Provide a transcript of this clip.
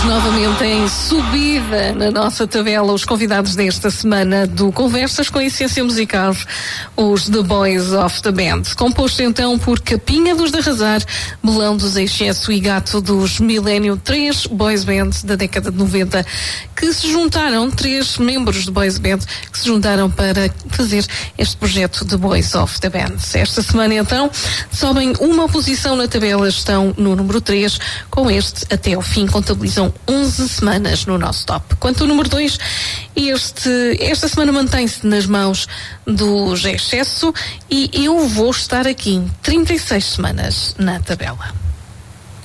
Estamos novamente em subida na nossa tabela. Os convidados desta semana do Conversas com Essência Musical, os The Boys of the Band. Composto então por Capinha dos de Arrasar, Melão dos Excesso e Gato dos Milênio, 3 boys bands da década de 90 que se juntaram, 3 membros de boys band que se juntaram para fazer este projeto de Boys of the Band. Esta semana então sobem uma posição na tabela, estão no número 3, com este até ao fim contabilizam 11 semanas no nosso top. Quanto ao número 2, esta semana mantém-se nas mãos dos Excesso e eu vou estar aqui 36 semanas na tabela.